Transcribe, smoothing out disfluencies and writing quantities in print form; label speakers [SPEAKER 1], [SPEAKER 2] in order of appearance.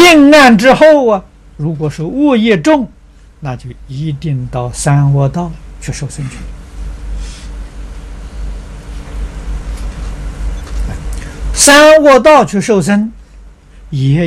[SPEAKER 1] 定案之后啊，如果是恶业重，那就一定到三恶道去受生去。三恶道去受生，也